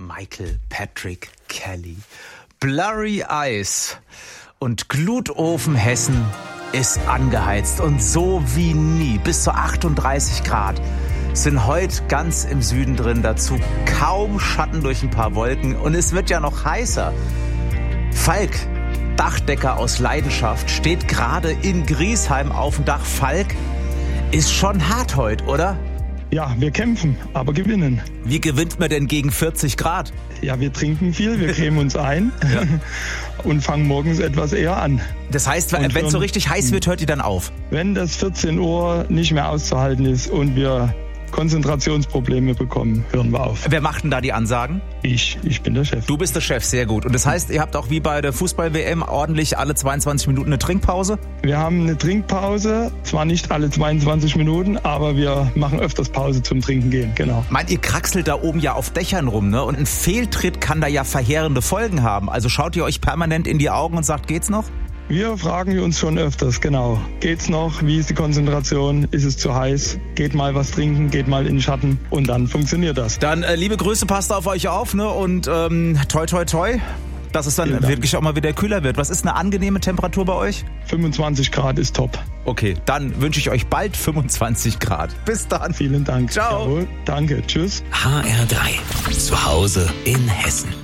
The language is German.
Michael Patrick Kelly. Blurry Eyes und Glutofen Hessen ist angeheizt und so wie nie. Bis zu 38 Grad sind heute ganz im Süden drin. Dazu kaum Schatten durch ein paar Wolken und es wird ja noch heißer. Falk, Dachdecker aus Leidenschaft, steht gerade in Griesheim auf dem Dach. Falk, ist schon hart heute, oder? Ja, wir kämpfen, aber gewinnen. Wie gewinnt man denn gegen 40 Grad? Ja, wir trinken viel, wir cremen uns ein und fangen morgens etwas eher an. Das heißt, wenn es so richtig heiß wird, hört ihr dann auf? Wenn das 14 Uhr nicht mehr auszuhalten ist und wir Konzentrationsprobleme bekommen, hören wir auf. Wer macht denn da die Ansagen? Ich bin der Chef. Du bist der Chef, sehr gut. Und das heißt, ihr habt auch wie bei der Fußball-WM ordentlich alle 22 Minuten eine Trinkpause? Wir haben eine Trinkpause, zwar nicht alle 22 Minuten, aber wir machen öfters Pause zum Trinken gehen, genau. Meint, ihr kraxelt da oben ja auf Dächern rum, ne? Und ein Fehltritt kann da ja verheerende Folgen haben. Also schaut ihr euch permanent in die Augen und sagt, geht's noch? Wir fragen uns schon öfters, genau. Geht's noch? Wie ist die Konzentration? Ist es zu heiß? Geht mal was trinken, geht mal in den Schatten und dann funktioniert das. Dann liebe Grüße, passt auf euch auf, ne? Und toi toi toi, dass es dann wirklich auch mal wieder kühler wird. Was ist eine angenehme Temperatur bei euch? 25 Grad ist top. Okay, dann wünsche ich euch bald 25 Grad. Bis dann. Vielen Dank. Ciao. Jawohl, danke. Tschüss. HR3. Zu Hause in Hessen.